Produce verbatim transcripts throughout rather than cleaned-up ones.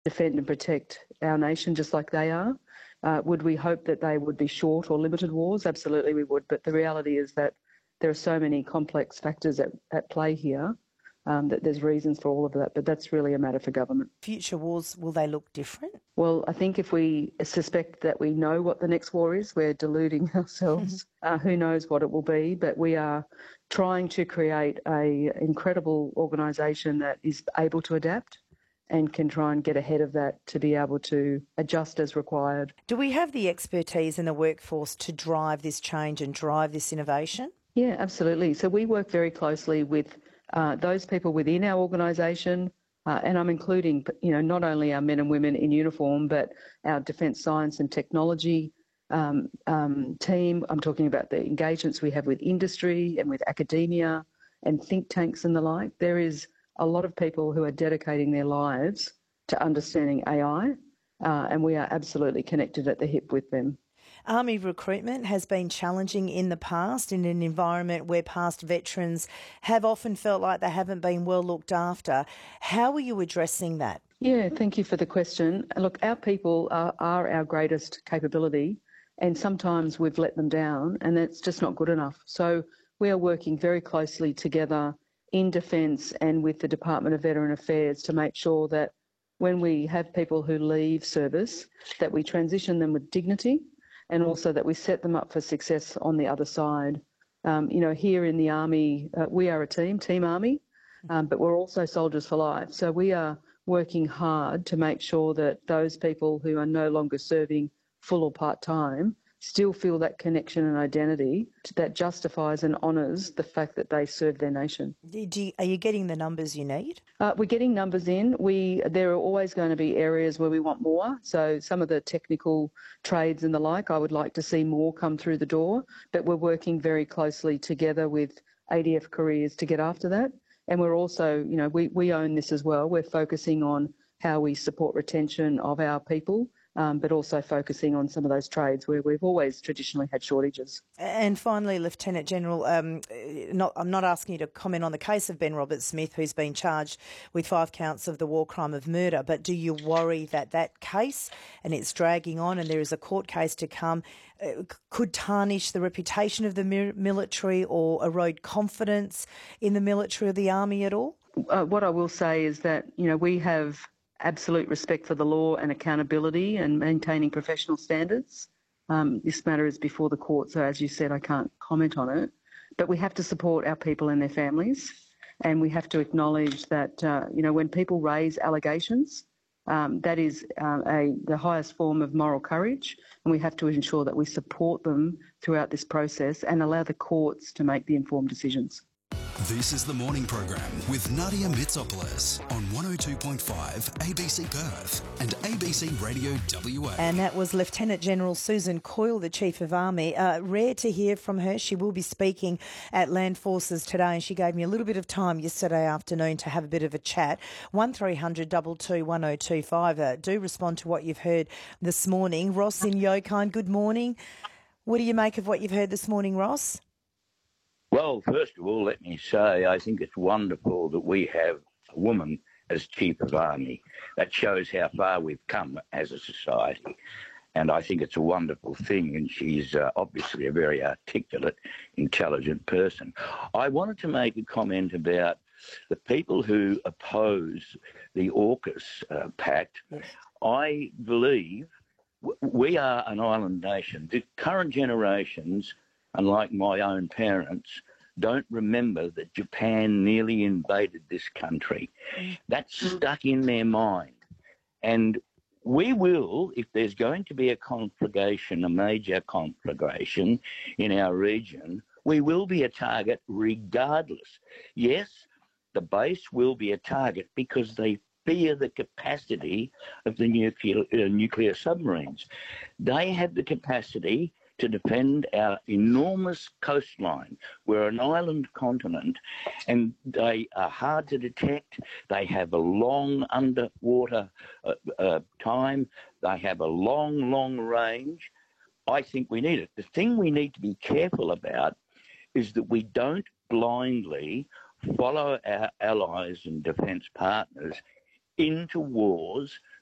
defend and protect our nation just like they are. Uh, would we hope that they would be short or limited wars? Absolutely we would, but the reality is that there are so many complex factors at, at play here um, that there's reasons for all of that, but that's really a matter for government. Future wars, will they look different? Well, I think if we suspect that we know what the next war is, we're deluding ourselves. uh, who knows what it will be, but we are trying to create an incredible organisation that is able to adapt and can try and get ahead of that to be able to adjust as required. Do we have the expertise in the workforce to drive this change and drive this innovation? Yeah, absolutely. So we work very closely with uh, those people within our organisation, uh, and I'm including, you know, not only our men and women in uniform, but our defence science and technology um, um, team. I'm talking about the engagements we have with industry and with academia and think tanks and the like. There is a lot of people who are dedicating their lives to understanding A I, uh, and we are absolutely connected at the hip with them. Army recruitment has been challenging in the past in an environment where past veterans have often felt like they haven't been well looked after. How are you addressing that? Yeah, thank you for the question. Look, our people are, are our greatest capability, and sometimes we've let them down, and that's just not good enough. So we are working very closely together in Defence and with the Department of Veteran Affairs to make sure that when we have people who leave service, that we transition them with dignity and also that we set them up for success on the other side. Um, you know, here in the Army, uh, we are a team, Team Army, um, but we're also soldiers for life. So we are working hard to make sure that those people who are no longer serving full or part-time still feel that connection and identity that justifies and honours the fact that they serve their nation. Do you, are you getting the numbers you need? Uh, we're getting numbers in. We There are always going to be areas where we want more. So some of the technical trades and the like, I would like to see more come through the door, but we're working very closely together with A D F Careers to get after that. And we're also, you know, we, we own this as well. We're focusing on how we support retention of our people, Um, but also focusing on some of those trades where we've always traditionally had shortages. And finally, Lieutenant General, um, not, I'm not asking you to comment on the case of Ben Roberts-Smith, who's been charged with five counts of the war crime of murder, but do you worry that that case, and it's dragging on and there is a court case to come, uh, could tarnish the reputation of the military or erode confidence in the military or the Army at all? Uh, what I will say is that, you know, we have absolute respect for the law and accountability and maintaining professional standards. Um, this matter is before the court, so as you said, I can't comment on it. But we have to support our people and their families, and we have to acknowledge that, uh, you know, when people raise allegations, um, that is uh, a the highest form of moral courage, and we have to ensure that we support them throughout this process and allow the courts to make the informed decisions. This is the morning program with Nadia Mitsopoulos on one oh two point five A B C Perth and A B C Radio W A. And that was Lieutenant General Susan Coyle, the Chief of Army. Uh, rare to hear from her. She will be speaking at Land Forces today, and she gave me a little bit of time yesterday afternoon to have a bit of a chat. one three hundred two two one oh two five. Uh, do respond to what you've heard this morning. Ross in Yokine, good morning. What do you make of what you've heard this morning, Ross? Well, first of all, let me say I think it's wonderful that we have a woman as Chief of Army. That shows how far we've come as a society. And I think it's a wonderful thing, and she's uh, obviously a very articulate, intelligent person. I wanted to make a comment about the people who oppose the AUKUS uh, Pact. Yes. I believe w- we are an island nation. The current generations, unlike my own parents, don't remember that Japan nearly invaded this country. That's stuck in their mind. And we will, if there's going to be a conflagration, a major conflagration in our region, we will be a target regardless. Yes, the base will be a target because they fear the capacity of the nuclear, uh, nuclear submarines. They have the capacity to defend our enormous coastline. We're an island continent, and they are hard to detect. They have a long underwater uh, uh, time. They have a long, long range. I think we need it. The thing we need to be careful about is that we don't blindly follow our allies and defence partners into wars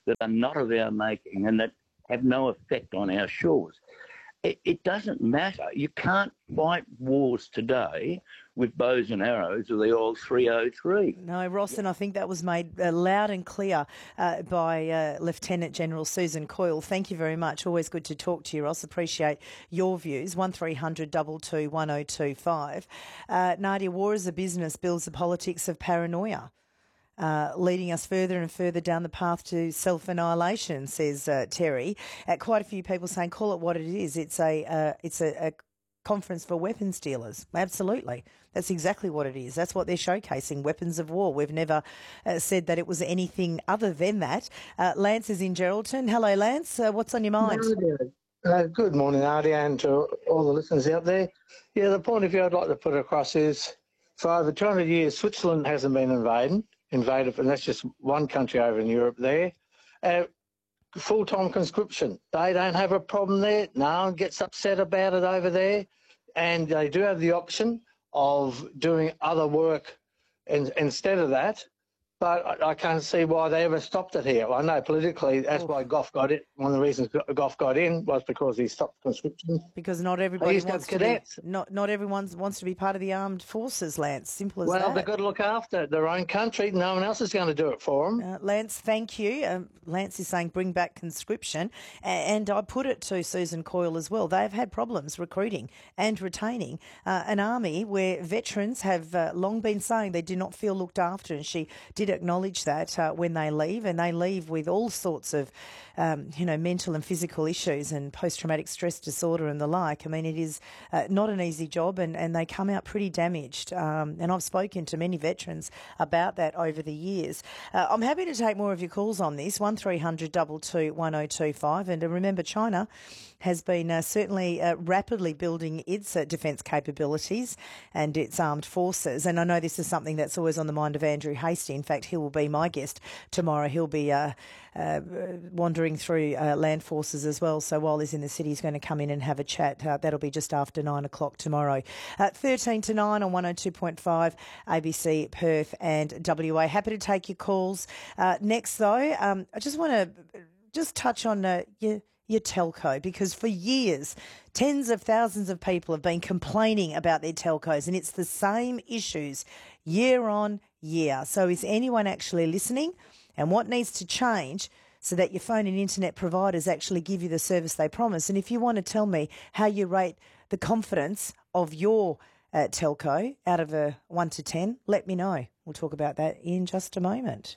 that are not of our making and that have no effect on our shores. It, it doesn't matter. You can't fight wars today with bows and arrows or the old three oh three. No, Ross, and I think that was made uh, loud and clear uh, by uh, Lieutenant General Susan Coyle. Thank you very much. Always good to talk to you, Ross. Appreciate your views. one three hundred two two one oh two five. Uh, Nadia, war as a business builds the politics of paranoia. Uh, leading us further and further down the path to self-annihilation, says uh, Terry. Uh, quite a few people saying, call it what it is. It's a uh, it's a, a conference for weapons dealers. Absolutely. That's exactly what it is. That's what they're showcasing, weapons of war. We've never uh, said that it was anything other than that. Uh, Lance is in Geraldton. Hello, Lance. Uh, what's on your mind? Uh, good morning, Nadia, and to all the listeners out there. Yeah, the point of view I'd like to put across is for over two hundred years, Switzerland hasn't been invaded. invaded, and that's just one country over in Europe there. Uh, full-time conscription. They don't have a problem there. No one gets upset about it over there. And they do have the option of doing other work in, instead of that. But I, I can't see why they ever stopped it here. I know politically that's why Gough got it. One of the reasons Gough got in was because he stopped conscription. Because not everybody wants to, to be, not not everyone wants to be part of the armed forces, Lance. Simple as well, that. Well, they've got to look after their own country. No one else is going to do it for them. Uh, Lance, thank you. Um, Lance is saying bring back conscription. And I put it to Susan Coyle as well. They've had problems recruiting and retaining uh, an army where veterans have uh, long been saying they do not feel looked after. And she did acknowledge that uh, when they leave, and they leave with all sorts of, um, you know, mental and physical issues and post-traumatic stress disorder and the like. I mean, it is uh, not an easy job, and, and they come out pretty damaged. Um, and I've spoken to many veterans about that over the years. Uh, I'm happy to take more of your calls on this, one three hundred two two one oh two five. And uh, remember, China has been uh, certainly uh, rapidly building its uh, defence capabilities and its armed forces. And I know this is something that's always on the mind of Andrew Hastie. In fact, he will be my guest tomorrow. He'll be uh, uh, wandering through uh, land forces as well. So while he's in the city, he's going to come in and have a chat. Uh, that'll be just after nine o'clock tomorrow. Uh, thirteen to nine on one oh two point five A B C Perth and W A. Happy to take your calls. Uh, next, though, um, I just want to just touch on uh, your your telco, because for years, tens of thousands of people have been complaining about their telcos, and it's the same issues year on year. So is anyone actually listening, and what needs to change so that your phone and internet providers actually give you the service they promise? And if you want to tell me how you rate the confidence of your uh, telco out of a one to ten, let me know. We'll talk about that in just a moment.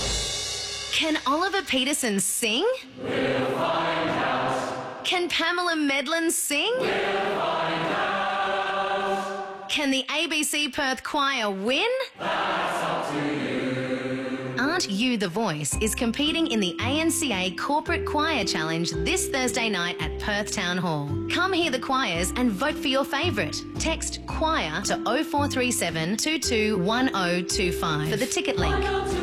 Can Oliver Peterson sing? We'll find out. Can Pamela Medlin sing? We'll find out. Can the A B C Perth Choir win? That's up to you. Aren't You the Voice is competing in the A N C A Corporate Choir Challenge this Thursday night at Perth Town Hall. Come hear the choirs and vote for your favourite. Text choir to oh four three seven two two one oh two five for the ticket link.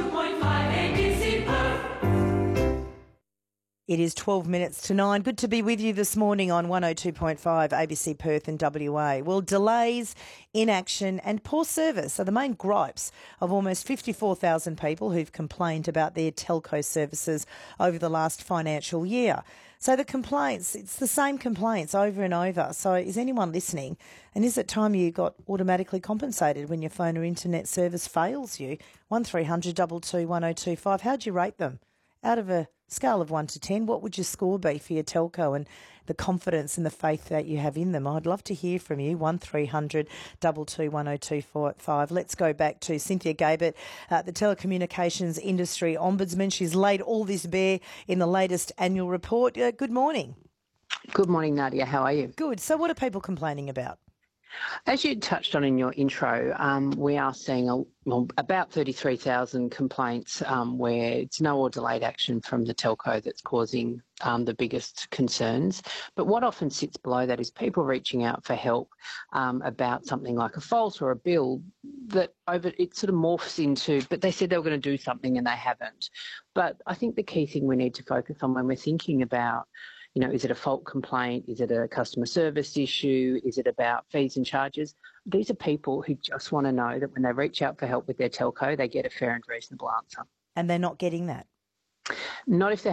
It is twelve minutes to nine. Good to be with you this morning on one oh two point five A B C Perth and W A. Well, delays, inaction and poor service are the main gripes of almost fifty-four thousand people who've complained about their telco services over the last financial year. So the complaints, it's the same complaints over and over. So is anyone listening? And is it time you got automatically compensated when your phone or internet service fails you? one three hundred two two one oh two five. How'd you rate them? Out of a scale of one to ten, what would your score be for your telco and the confidence and the faith that you have in them? I'd love to hear from you, one three hundred two two one oh two five. Let's go back to Cynthia Gabert, uh, the telecommunications industry ombudsman. She's laid all this bare in the latest annual report. Uh, good morning. Good morning, Nadia. How are you? Good. So what are people complaining about? As you touched on in your intro, um, we are seeing a, well, about thirty-three thousand complaints um, where it's no or delayed action from the telco that's causing um, the biggest concerns. But what often sits below that is people reaching out for help um, about something like a fault or a bill that over it sort of morphs into, but they said they were going to do something and they haven't. But I think the key thing we need to focus on when we're thinking about, you know, is it a fault complaint? Is it a customer service issue? Is it about fees and charges? These are people who just want to know that when they reach out for help with their telco, they get a fair and reasonable answer. And they're not getting that? Not if they're